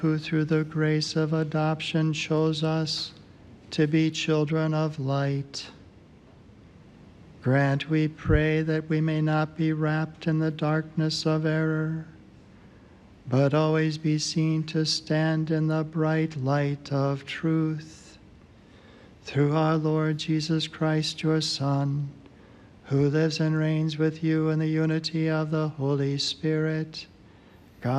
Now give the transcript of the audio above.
who through the grace of adoption chose us to be children of light. Grant, we pray, that we may not be wrapped in the darkness of error, but always be seen to stand in the bright light of truth. Through our Lord Jesus Christ, your Son, who lives and reigns with you in the unity of the Holy Spirit,